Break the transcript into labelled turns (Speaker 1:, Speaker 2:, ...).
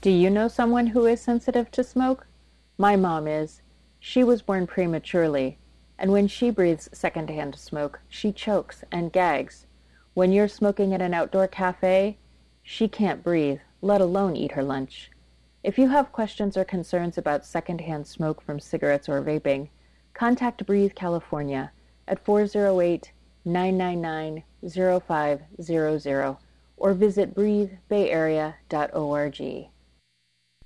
Speaker 1: Do you know someone who is sensitive to smoke? My mom is. She was born prematurely, and when she breathes secondhand smoke, she chokes and gags. When you're smoking at an outdoor cafe, she can't breathe, let alone eat her lunch. If you have questions or concerns about secondhand smoke from cigarettes or vaping, contact Breathe California at 408-999-0500 or visit breathebayarea.org.